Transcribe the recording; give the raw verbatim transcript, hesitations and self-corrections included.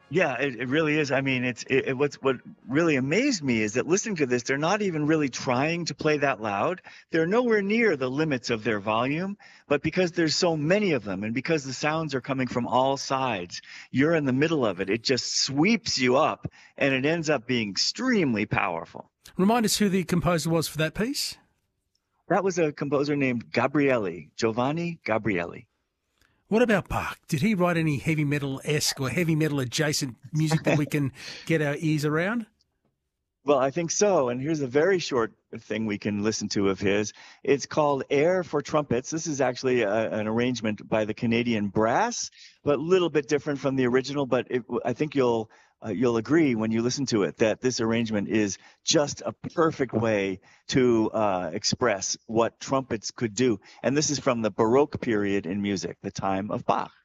Yeah, it, it really is. I mean, it's it, it, what's what really amazed me is that listening to this, they're not even really trying to play that loud. They're nowhere near the limits of their volume, but because there's so many of them and because the sounds are coming from all sides, you're in the middle of it. It just sweeps you up and it ends up being extremely powerful. Remind us who the composer was for that piece. That was a composer named Gabrieli, Giovanni Gabrieli. What about Bach? Did he write any heavy metal-esque or heavy metal-adjacent music that we can get our ears around? Well, I think so. And here's a very short thing we can listen to of his. It's called Air for Trumpets. This is actually a, an arrangement by the Canadian Brass, but a little bit different from the original. But it, I think you'll uh, you'll agree when you listen to it that this arrangement is just a perfect way to uh, express what trumpets could do. And this is from the Baroque period in music, the time of Bach.